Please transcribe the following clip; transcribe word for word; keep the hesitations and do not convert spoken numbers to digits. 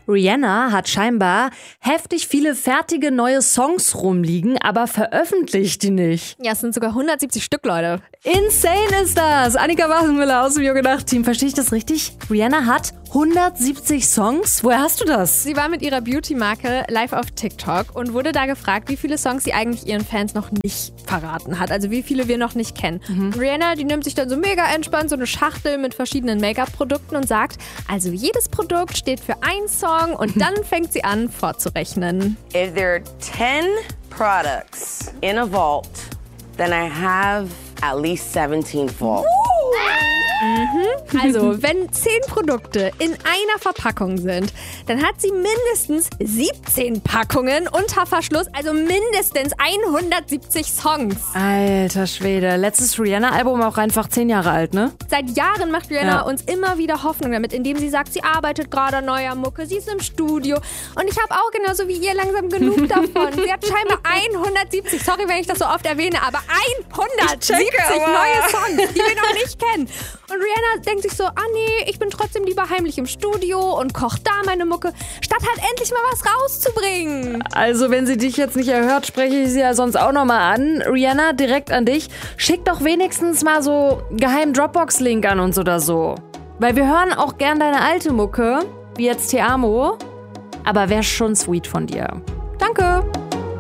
Rihanna hat scheinbar heftig viele fertige neue Songs rumliegen, aber veröffentlicht die nicht. Ja, es sind sogar hundertsiebzig Stück, Leute. Insane ist das! Annika Wasenmüller aus dem Jugend-Nacht-Team. Verstehe ich das richtig? Rihanna hat hundertsiebzig Songs? Woher hast du das? Sie war mit ihrer Beauty-Marke live auf TikTok und wurde da gefragt, wie viele Songs sie eigentlich ihren Fans noch nicht verraten hat. Also wie viele wir noch nicht kennen. Mhm. Rihanna, die nimmt sich dann so mega entspannt so eine Schachtel mit verschiedenen Make-up-Produkten und sagt, also jedes Produkt steht für einen Song und dann fängt sie an vorzurechnen. If there are ten products in a vault, then I have at least seventeen vaults. Mhm. Also, wenn zehn Produkte in einer Verpackung sind, dann hat sie mindestens siebzehn Packungen unter Verschluss, also mindestens hundertsiebzig Songs. Alter Schwede, letztes Rihanna-Album auch einfach zehn Jahre alt, ne? Seit Jahren macht Rihanna Ja. uns immer wieder Hoffnung damit, indem sie sagt, sie arbeitet gerade an neuer Mucke, sie ist im Studio und ich habe auch genauso wie ihr langsam genug davon. Sie hat scheinbar hundertsiebzig, sorry, wenn ich das so oft erwähne, aber hundertsiebzig neue Songs, die wir noch nicht kennen. Und Rihanna denkt sich so, ah nee, ich bin trotzdem lieber heimlich im Studio und koche da meine Mucke, statt halt endlich mal was rauszubringen. Also, wenn sie dich jetzt nicht erhört, spreche ich sie ja sonst auch nochmal an. Rihanna, direkt an dich. Schick doch wenigstens mal so geheimen Dropbox-Link an uns oder so. Weil wir hören auch gern deine alte Mucke, wie jetzt Te Amo. Aber wär schon sweet von dir. Danke.